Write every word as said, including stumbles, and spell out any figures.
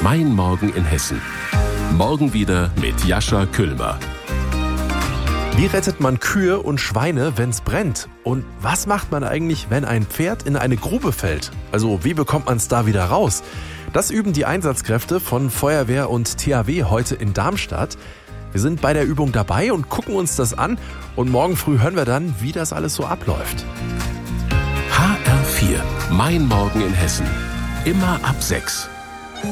Mein Morgen in Hessen. Morgen wieder mit Jascha Küllmer. Wie rettet man Kühe und Schweine, wenn's brennt? Und was macht man eigentlich, wenn ein Pferd in eine Grube fällt? Also wie bekommt man es da wieder raus? Das üben die Einsatzkräfte von Feuerwehr und T H W heute in Darmstadt. Wir sind bei der Übung dabei und gucken uns das an. Und morgen früh hören wir dann, wie das alles so abläuft. H R vier. Mein Morgen in Hessen. Immer ab sechs.